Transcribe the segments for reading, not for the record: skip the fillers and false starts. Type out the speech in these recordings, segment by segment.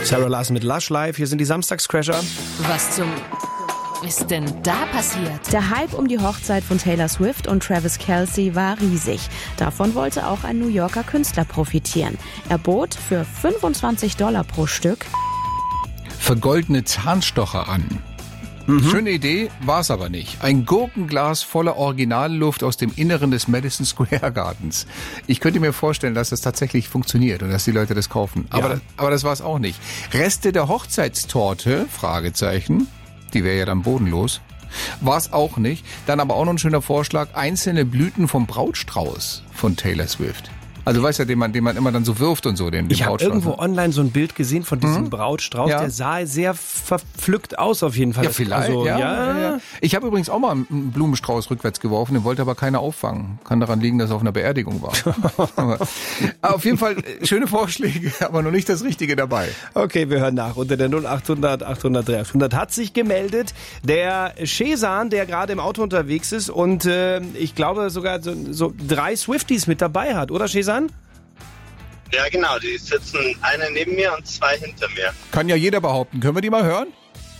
Sarah Larson mit Lush Live. Hier sind die Samstagscrasher. Was zum ist denn da passiert? Der Hype um die Hochzeit von Taylor Swift und Travis Kelce war riesig. Davon wollte auch ein New Yorker Künstler profitieren. Er bot für $25 pro Stück vergoldene Zahnstocher an. Schöne Idee, war's aber nicht. Ein Gurkenglas voller Originalluft aus dem Inneren des Madison Square Gardens. Ich könnte mir vorstellen, dass das tatsächlich funktioniert und dass die Leute das kaufen. Ja. Aber das war's auch nicht. Reste der Hochzeitstorte, Fragezeichen, die wäre ja dann bodenlos. War's auch nicht. Dann aber auch noch ein schöner Vorschlag, einzelne Blüten vom Brautstrauß von Taylor Swift. Also weißt ja, den man immer dann so wirft und so, den Ich habe Brautstrauß. irgendwo online so ein Bild gesehen von diesem Brautstrauß. Ja. Der sah sehr verpflückt aus auf jeden Fall. Ja, vielleicht. Also, ja. Ich habe übrigens auch mal einen Blumenstrauß rückwärts geworfen, den wollte aber keiner auffangen. Kann daran liegen, dass er auf einer Beerdigung war. aber auf jeden Fall schöne Vorschläge, aber noch nicht das Richtige dabei. Okay, wir hören nach. Unter der 0800 800 300 hat sich gemeldet der Shezan, der gerade im Auto unterwegs ist und ich glaube sogar so 3 Swifties mit dabei hat, oder Shezan? Ja, genau. Die sitzen eine neben mir und 2 hinter mir. Kann ja jeder behaupten. Können wir die mal hören?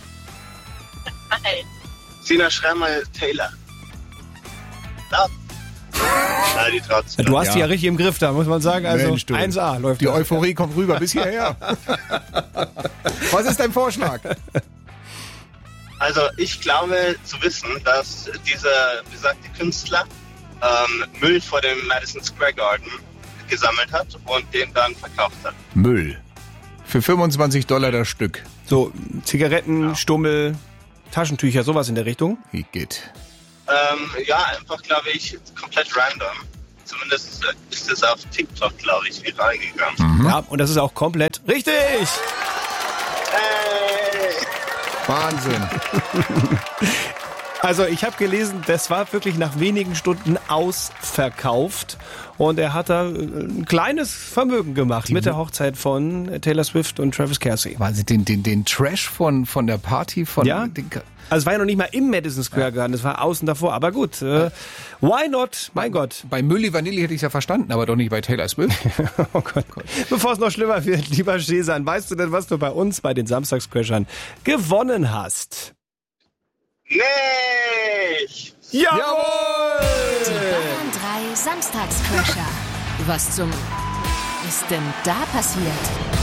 Sina, schreib mal Taylor. Ja. Na, die traut sich. Du hast die ja richtig im Griff da, muss man sagen. Also Mensch, du. 1A läuft Die das. Euphorie kommt rüber bis hierher. Was ist dein Vorschlag? Also, ich glaube zu wissen, dass dieser besagte Künstler Müll vor dem Madison Square Garden gesammelt hat und den dann verkauft hat. Müll. Für $25 das Stück. So Zigaretten, Stummel, Taschentücher, sowas in der Richtung. Wie geht? Ja, einfach, glaube ich, komplett random. Zumindest ist es auf TikTok, glaube ich, viral gegangen. Ja, und das ist auch komplett richtig. Hey! Wahnsinn. Also ich habe gelesen, das war wirklich nach wenigen Stunden ausverkauft und er hat da ein kleines Vermögen gemacht mit der Hochzeit von Taylor Swift und Travis Kelce. Wahnsinn, den Trash von der Party von... Ja, also es war ja noch nicht mal im Madison Square Garden, es war außen davor, aber gut, why not, mein Gott. Bei Milli Vanilli hätte ich es ja verstanden, aber doch nicht bei Taylor Swift. Oh Gott. Bevor es noch schlimmer wird, lieber Shezan, weißt du denn, was du bei uns, bei den Samstagscrashern, gewonnen hast? Nicht! Jawohl! Die Bayern 3 Samstagscrasher. Was zum ist denn da passiert?